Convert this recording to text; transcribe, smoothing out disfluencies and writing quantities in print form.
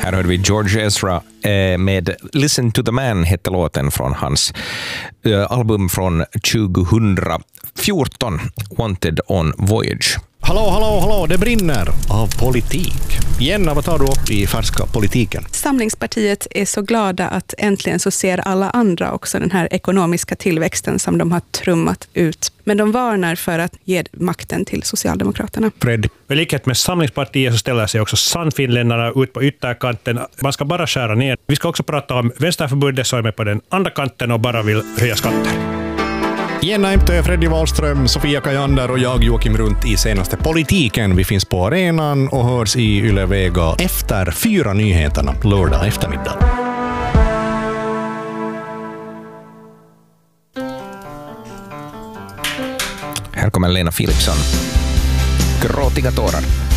Här hörde vi George Ezra med Listen to the Man hette låten från hans album från 2014, Wanted on Voyage. Hallå, det brinner av politik. Jenna, vad tar du upp i färska politiken? Samlingspartiet är så glada att äntligen så ser alla andra också den här ekonomiska tillväxten som de har trummat ut. Men de varnar för att ge makten till Socialdemokraterna. Fred. I likhet med Samlingspartiet så ställer sig också Sannfinländarna ut på ytterkanten. Man ska bara skära ner. Vi ska också prata om Vänsterförbundet som är med på den andra kanten och bara vill höja skatter. Jenna Imtö, Freddy Wahlström, Sofia Kajander och jag Joakim Runt i senaste politiken. Vi finns på arenan och hörs i Yle Vega efter 4 nyheterna lördag eftermiddag. Här kommer Lena Philipsson. Gråtiga tårar.